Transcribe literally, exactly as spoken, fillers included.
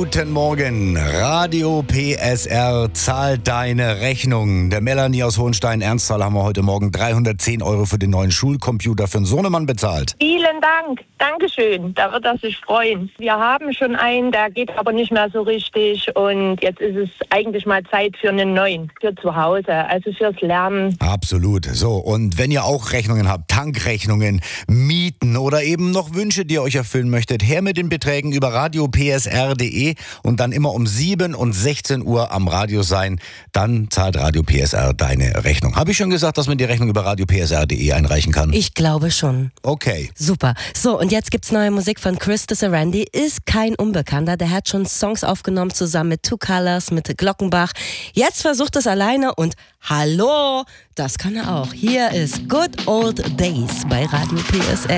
Guten Morgen. Radio P S R zahlt deine Rechnung. Der Melanie aus Hohenstein-Ernsthal haben wir heute Morgen dreihundertzehn Euro für den neuen Schulcomputer für den Sohnemann bezahlt. Vielen Dank. Dankeschön. Da wird er sich freuen. Wir haben schon einen, der geht aber nicht mehr so richtig. Und jetzt ist es eigentlich mal Zeit für einen neuen. Für zu Hause, also fürs Lernen. Absolut. So, und wenn ihr auch Rechnungen habt, Tankrechnungen, Mieten oder eben noch Wünsche, die ihr euch erfüllen möchtet, her mit den Beträgen über radio p s r punkt d e und dann immer um sieben und sechzehn Uhr am Radio sein. Dann zahlt Radio P S R deine Rechnung. Habe ich schon gesagt, dass man die Rechnung über radio p s r punkt d e einreichen kann? Ich glaube schon. Okay. Super. So, und jetzt gibt's neue Musik von Chris Randy. Ist kein Unbekannter. Der hat schon Songs aufgenommen zusammen mit Two Colors, mit Glockenbach. Jetzt versucht es alleine und hallo, das kann er auch. Hier ist Good Old Days bei Radio P S R.